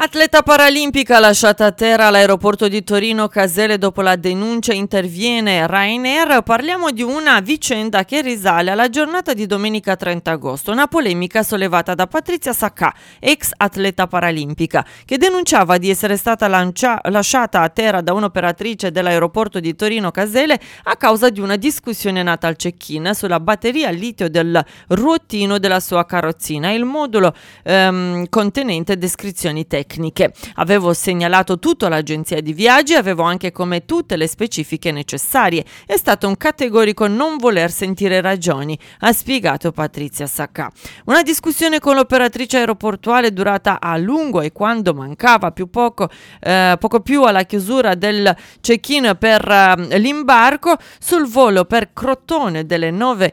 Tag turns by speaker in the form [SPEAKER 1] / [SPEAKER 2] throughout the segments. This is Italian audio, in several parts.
[SPEAKER 1] Atleta paralimpica lasciata a terra all'aeroporto di Torino Casele dopo la denuncia, interviene Ryanair. Parliamo di una vicenda che risale alla giornata di domenica 30 agosto, una polemica sollevata da Patrizia Sacca, ex atleta paralimpica, che denunciava di essere stata lasciata a terra da un'operatrice dell'aeroporto di Torino Casele a causa di una discussione nata al check-in sulla batteria a litio del ruotino della sua carrozzina e il modulo contenente descrizioni tecniche. Avevo segnalato tutto all'agenzia di viaggi, avevo anche come tutte le specifiche necessarie. È stato un categorico non voler sentire ragioni, ha spiegato Patrizia Sacca. Una discussione con l'operatrice aeroportuale durata a lungo e quando mancava poco più alla chiusura del check-in per l'imbarco sul volo per Crotone delle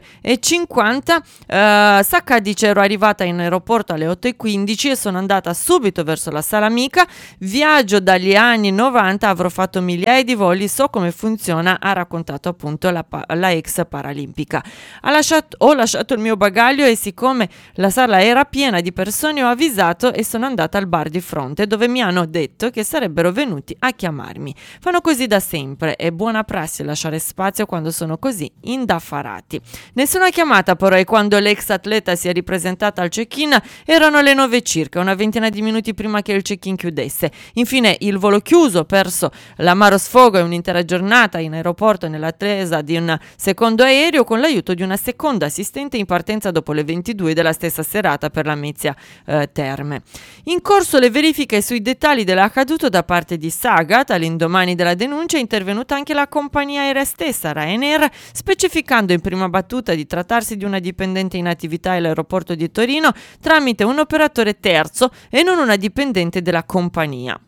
[SPEAKER 1] 9:50, Sacca dice: ero arrivata in aeroporto alle 8:15 e sono andata subito verso la sala amica, viaggio dagli anni 90, avrò fatto migliaia di voli, so come funziona, ha raccontato appunto la ex paralimpica. Ho lasciato il mio bagaglio e siccome la sala era piena di persone ho avvisato e sono andata al bar di fronte dove mi hanno detto che sarebbero venuti a chiamarmi. Fanno così da sempre, è buona prassi lasciare spazio quando sono così indaffarati. Nessuna chiamata però, e quando l'ex atleta si è ripresentata al check-in erano le 9 circa, una ventina di minuti prima che il check-in chiudesse. Infine il volo chiuso, perso l'amaro sfogo e un'intera giornata in aeroporto nell'attesa di un secondo aereo con l'aiuto di una seconda assistente in partenza dopo le 22 della stessa serata per la Mezzia Terme. In corso le verifiche sui dettagli dell'accaduto da parte di Sagat. All'indomani della denuncia è intervenuta anche la compagnia aerea stessa, Ryanair, specificando in prima battuta di trattarsi di una dipendente in attività all'aeroporto di Torino tramite un operatore terzo e non una dipendente della compagnia.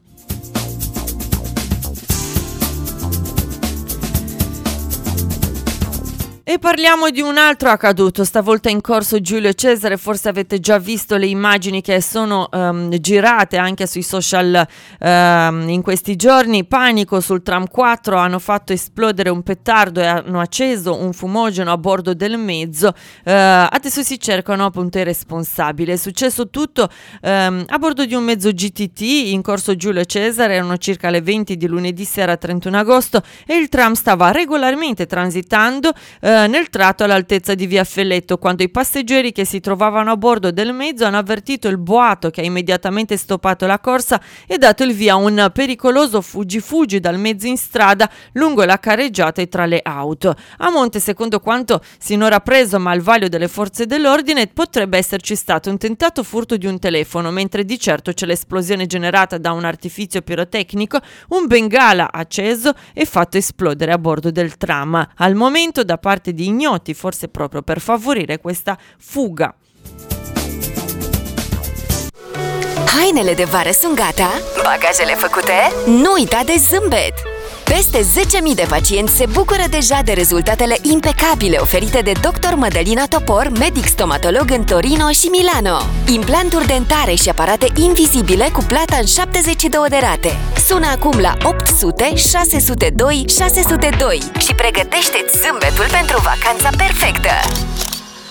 [SPEAKER 1] E parliamo di un altro accaduto, stavolta in corso Giulio Cesare. Forse avete già visto le immagini che sono girate anche sui social in questi giorni. Panico sul tram 4, hanno fatto esplodere un petardo e hanno acceso un fumogeno a bordo del mezzo. Adesso si cercano appunto i responsabili. È successo tutto a bordo di un mezzo GTT in corso Giulio Cesare, erano circa le 20 di lunedì sera 31 agosto e il tram stava regolarmente transitando nel tratto all'altezza di via Felletto quando i passeggeri che si trovavano a bordo del mezzo hanno avvertito il boato che ha immediatamente stoppato la corsa e dato il via a un pericoloso fuggi dal mezzo in strada lungo la carreggiata e tra le auto. A monte, secondo quanto sinora appreso ma al vaglio delle forze dell'ordine, potrebbe esserci stato un tentato furto di un telefono, mentre di certo c'è l'esplosione generata da un artifizio pirotecnico, un bengala acceso e fatto esplodere a bordo del tram. Al momento da parte di ignoti, forse proprio per favorire questa fuga.
[SPEAKER 2] Hainele de vară sunt gata? Bagajele făcute? Nu uita de zâmbet! Peste 10.000 de pacienți se bucură deja de rezultatele impecabile oferite de Dr. Mădălina Topor, medic stomatolog în Torino și Milano. Implanturi dentare și aparate invizibile cu plata în 72 de rate. Sună acum la 800 602 602 și pregătește-ți zâmbetul pentru vacanța perfectă!